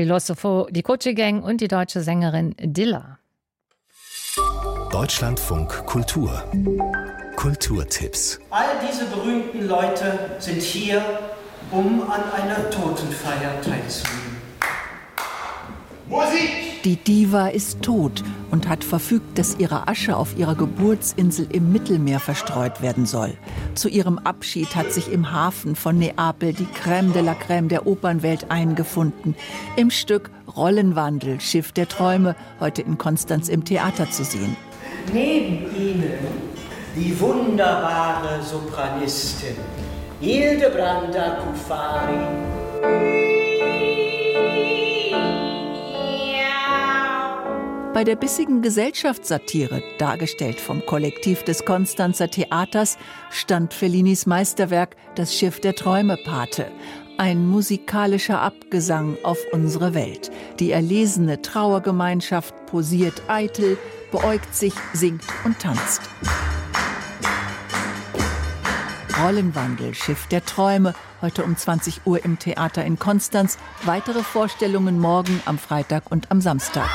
Filosofo di Coche Gang und die deutsche Sängerin Dilla. Deutschlandfunk Kultur. Kulturtipps. All diese berühmten Leute sind hier, um an einer Totenfeier teilzunehmen. Musik! Die Diva ist tot und hat verfügt, dass ihre Asche auf ihrer Geburtsinsel im Mittelmeer verstreut werden soll. Zu ihrem Abschied hat sich im Hafen von Neapel die Crème de la Crème der Opernwelt eingefunden. Im Stück Rollenwandel, Schiff der Träume, heute in Konstanz im Theater zu sehen. Neben ihnen die wunderbare Sopranistin Hildebranda Cuffari. Bei der bissigen Gesellschaftssatire, dargestellt vom Kollektiv des Konstanzer Theaters, stand Fellinis Meisterwerk Das Schiff der Träume Pate. Ein musikalischer Abgesang auf unsere Welt. Die erlesene Trauergemeinschaft posiert eitel, beäugt sich, singt und tanzt. Rollenwandel, Schiff der Träume, heute um 20 Uhr im Theater in Konstanz. Weitere Vorstellungen morgen am Freitag und am Samstag.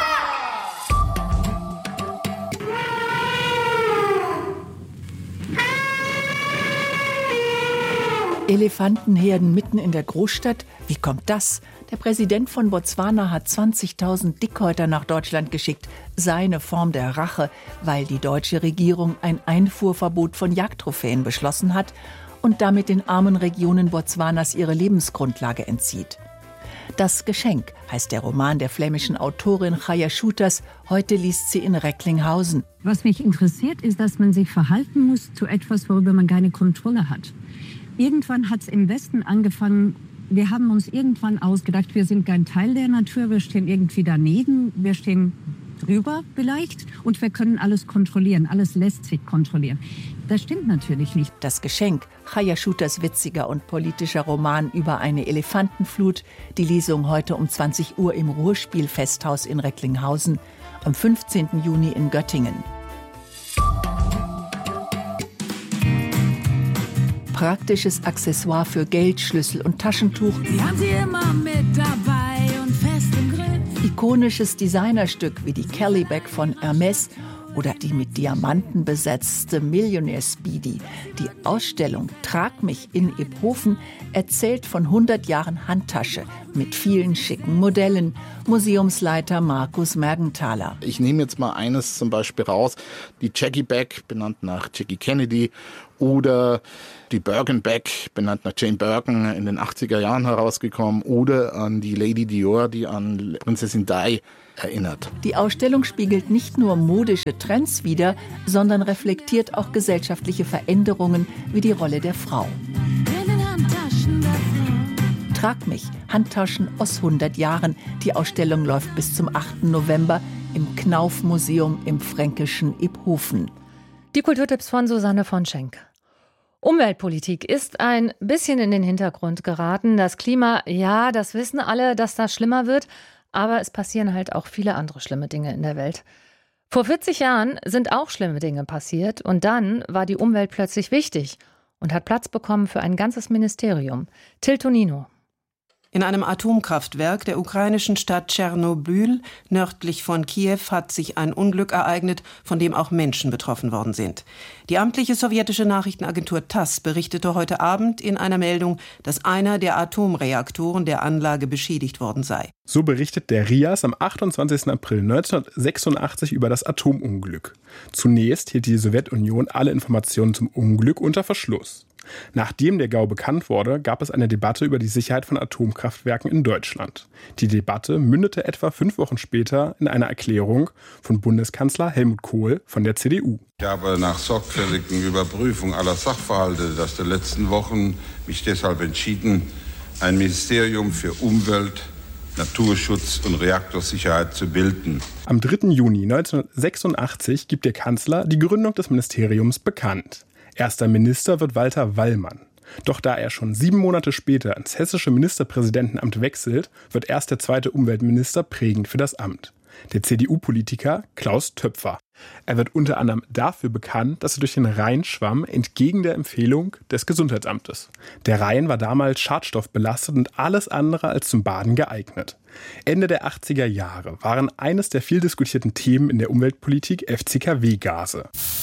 Elefantenherden mitten in der Großstadt? Wie kommt das? Der Präsident von Botswana hat 20.000 Dickhäuter nach Deutschland geschickt. Seine Form der Rache, weil die deutsche Regierung ein Einfuhrverbot von Jagdtrophäen beschlossen hat und damit den armen Regionen Botswanas ihre Lebensgrundlage entzieht. Das Geschenk heißt der Roman der flämischen Autorin Chaya Schutas. Heute liest sie in Recklinghausen. Was mich interessiert, ist, dass man sich verhalten muss zu etwas, worüber man keine Kontrolle hat. Irgendwann hat es im Westen angefangen, wir haben uns irgendwann ausgedacht, wir sind kein Teil der Natur, wir stehen irgendwie daneben, wir stehen drüber vielleicht und wir können alles kontrollieren, alles lässt sich kontrollieren. Das stimmt natürlich nicht. Das Geschenk, Chaya Schutas witziger und politischer Roman über eine Elefantenflut. Die Lesung heute um 20 Uhr im Ruhrspielfesthaus in Recklinghausen, am 15. Juni in Göttingen. Praktisches Accessoire für Geld, Schlüssel und Taschentuch. Sie haben sie immer mit dabei und fest im Griff. Ikonisches Designerstück wie die Kelly Bag von Hermès oder die mit Diamanten besetzte Millionaire Speedy. Die Ausstellung Trag mich in Iphofen erzählt von 100 Jahren Handtasche mit vielen schicken Modellen. Museumsleiter Markus Mergenthaler. Ich nehme jetzt mal eines zum Beispiel raus, die Jackie Bag, benannt nach Jackie Kennedy, oder die Birkin Bag, benannt nach Jane Birkin, in den 80er Jahren herausgekommen, oder an die Lady Dior, die an Prinzessin Di erinnert. Die Ausstellung spiegelt nicht nur modische Trends wider, sondern reflektiert auch gesellschaftliche Veränderungen wie die Rolle der Frau. Trag mich, Handtaschen aus 100 Jahren. Die Ausstellung läuft bis zum 8. November im Knauf-Museum im fränkischen Iphofen. Die Kulturtipps von Susanne von Schenk. Umweltpolitik ist ein bisschen in den Hintergrund geraten. Das Klima, ja, das wissen alle, dass das schlimmer wird. Aber es passieren halt auch viele andere schlimme Dinge in der Welt. Vor 40 Jahren sind auch schlimme Dinge passiert. Und dann war die Umwelt plötzlich wichtig und hat Platz bekommen für ein ganzes Ministerium. Till Tonino. In einem Atomkraftwerk der ukrainischen Stadt Tschernobyl, nördlich von Kiew, hat sich ein Unglück ereignet, von dem auch Menschen betroffen worden sind. Die amtliche sowjetische Nachrichtenagentur TASS berichtete heute Abend in einer Meldung, dass einer der Atomreaktoren der Anlage beschädigt worden sei. So berichtet der RIAS am 28. April 1986 über das Atomunglück. Zunächst hielt die Sowjetunion alle Informationen zum Unglück unter Verschluss. Nachdem der GAU bekannt wurde, gab es eine Debatte über die Sicherheit von Atomkraftwerken in Deutschland. Die Debatte mündete etwa 5 Wochen später in einer Erklärung von Bundeskanzler Helmut Kohl von der CDU. Ich habe nach sorgfältigen Überprüfung aller Sachverhalte der letzten Wochen mich deshalb entschieden, ein Ministerium für Umwelt, Naturschutz und Reaktorsicherheit zu bilden. Am 3. Juni 1986 gibt der Kanzler die Gründung des Ministeriums bekannt. Erster Minister wird Walter Wallmann. Doch da er schon 7 Monate später ins hessische Ministerpräsidentenamt wechselt, wird erst der zweite Umweltminister prägend für das Amt. der CDU-Politiker Klaus Töpfer. Er wird unter anderem dafür bekannt, dass er durch den Rhein schwamm, entgegen der Empfehlung des Gesundheitsamtes. Der Rhein war damals schadstoffbelastet und alles andere als zum Baden geeignet. Ende der 80er Jahre waren eines der viel diskutierten Themen in der Umweltpolitik FCKW-Gase.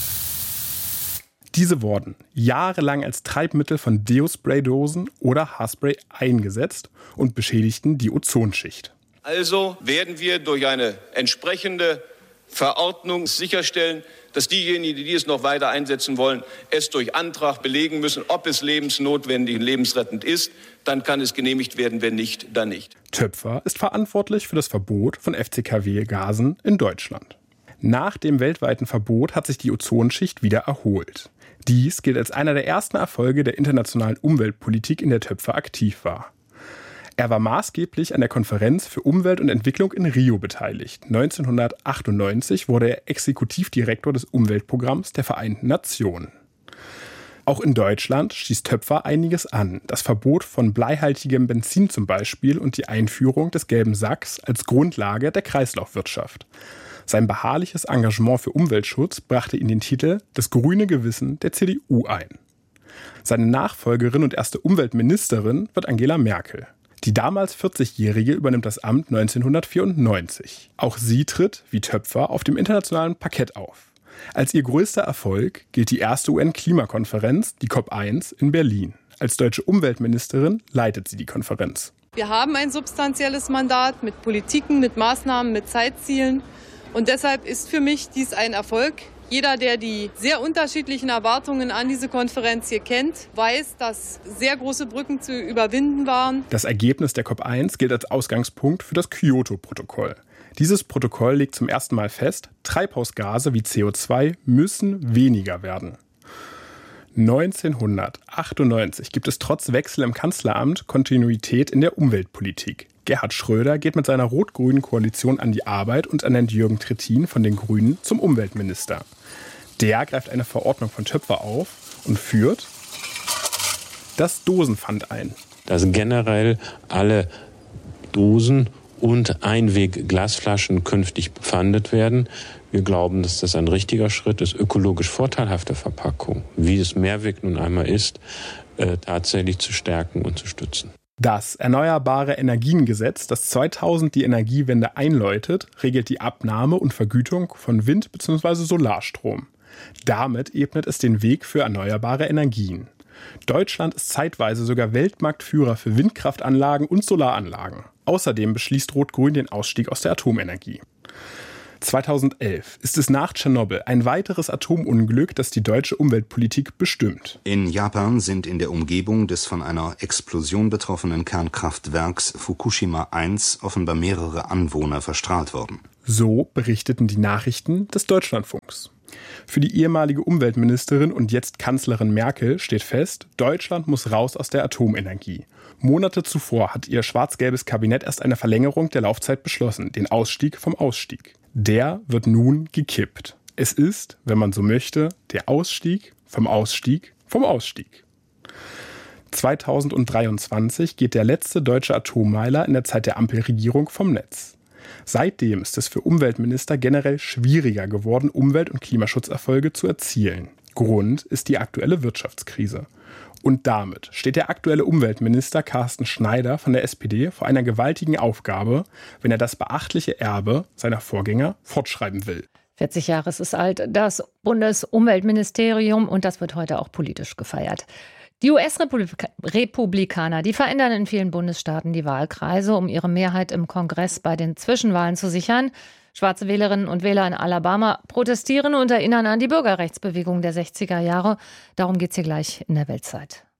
Diese wurden jahrelang als Treibmittel von Deo-Spray-Dosen oder Haarspray eingesetzt und beschädigten die Ozonschicht. Also werden wir durch eine entsprechende Verordnung sicherstellen, dass diejenigen, die es noch weiter einsetzen wollen, es durch Antrag belegen müssen, ob es lebensnotwendig und lebensrettend ist. Dann kann es genehmigt werden, wenn nicht, dann nicht. Töpfer ist verantwortlich für das Verbot von FCKW-Gasen in Deutschland. Nach dem weltweiten Verbot hat sich die Ozonschicht wieder erholt. Dies gilt als einer der ersten Erfolge der internationalen Umweltpolitik, in der Töpfer aktiv war. Er war maßgeblich an der Konferenz für Umwelt und Entwicklung in Rio beteiligt. 1998 wurde er Exekutivdirektor des Umweltprogramms der Vereinten Nationen. Auch in Deutschland stieß Töpfer einiges an. Das Verbot von bleihaltigem Benzin zum Beispiel und die Einführung des gelben Sacks als Grundlage der Kreislaufwirtschaft. Sein beharrliches Engagement für Umweltschutz brachte ihm den Titel »Das grüne Gewissen der CDU« ein. Seine Nachfolgerin und erste Umweltministerin wird Angela Merkel. Die damals 40-Jährige übernimmt das Amt 1994. Auch sie tritt, wie Töpfer, auf dem internationalen Parkett auf. Als ihr größter Erfolg gilt die erste UN-Klimakonferenz, die COP1 in Berlin. Als deutsche Umweltministerin leitet sie die Konferenz. Wir haben ein substanzielles Mandat mit Politiken, mit Maßnahmen, mit Zeitzielen. Und deshalb ist für mich dies ein Erfolg. Jeder, der die sehr unterschiedlichen Erwartungen an diese Konferenz hier kennt, weiß, dass sehr große Brücken zu überwinden waren. Das Ergebnis der COP1 gilt als Ausgangspunkt für das Kyoto-Protokoll. Dieses Protokoll legt zum ersten Mal fest, Treibhausgase wie CO2 müssen weniger werden. 1998 gibt es trotz Wechsel im Kanzleramt Kontinuität in der Umweltpolitik. Gerhard Schröder geht mit seiner rot-grünen Koalition an die Arbeit und ernennt Jürgen Trittin von den Grünen zum Umweltminister. Der greift eine Verordnung von Töpfer auf und führt das Dosenpfand ein. Dass generell alle Dosen und Einweg-Glasflaschen künftig bepfandet werden. Wir glauben, dass das ein richtiger Schritt ist, ökologisch vorteilhafte Verpackung, wie es Mehrweg nun einmal ist, tatsächlich zu stärken und zu stützen. Das Erneuerbare Energiengesetz, das 2000 die Energiewende einläutet, regelt die Abnahme und Vergütung von Wind- bzw. Solarstrom. Damit ebnet es den Weg für erneuerbare Energien. Deutschland ist zeitweise sogar Weltmarktführer für Windkraftanlagen und Solaranlagen. Außerdem beschließt Rot-Grün den Ausstieg aus der Atomenergie. 2011 ist es nach Tschernobyl ein weiteres Atomunglück, das die deutsche Umweltpolitik bestimmt. In Japan sind in der Umgebung des von einer Explosion betroffenen Kernkraftwerks Fukushima 1 offenbar mehrere Anwohner verstrahlt worden. So berichteten die Nachrichten des Deutschlandfunks. Für die ehemalige Umweltministerin und jetzt Kanzlerin Merkel steht fest, Deutschland muss raus aus der Atomenergie. Monate zuvor hat ihr schwarz-gelbes Kabinett erst eine Verlängerung der Laufzeit beschlossen, den Ausstieg vom Ausstieg. Der wird nun gekippt. Es ist, wenn man so möchte, der Ausstieg vom Ausstieg vom Ausstieg. 2023 geht der letzte deutsche Atommeiler in der Zeit der Ampelregierung vom Netz. Seitdem ist es für Umweltminister generell schwieriger geworden, Umwelt- und Klimaschutzerfolge zu erzielen. Grund ist die aktuelle Wirtschaftskrise. Und damit steht der aktuelle Umweltminister Carsten Schneider von der SPD vor einer gewaltigen Aufgabe, wenn er das beachtliche Erbe seiner Vorgänger fortschreiben will. 40 Jahre ist es alt, das Bundesumweltministerium, und das wird heute auch politisch gefeiert. Die US-Republikaner, die verändern in vielen Bundesstaaten die Wahlkreise, um ihre Mehrheit im Kongress bei den Zwischenwahlen zu sichern. Schwarze Wählerinnen und Wähler in Alabama protestieren und erinnern an die Bürgerrechtsbewegung der 60er Jahre. Darum geht's hier gleich in der Weltzeit.